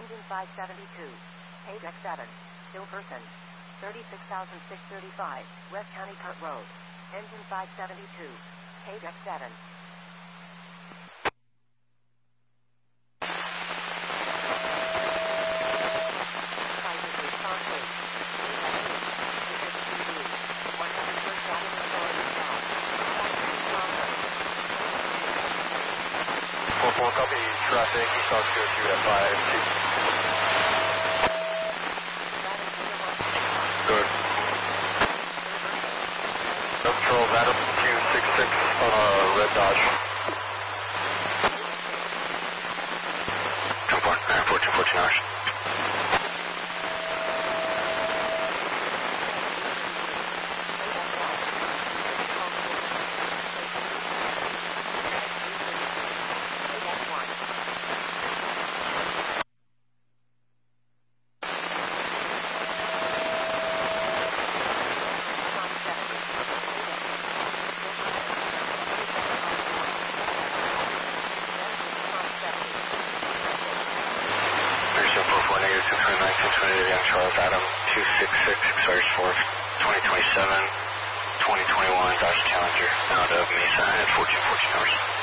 Engine 572. Page X7. Still person. 36,635. West County Cut Road. Engine 572. Page X7. Copy traffic, East Oscar 2 at 5. Good. Control, Adam 266 on a red Dodge. 14 hours. Charles Adam 266, expires for 2027, 2021 Dodge Challenger out of Mesa at 14 hours.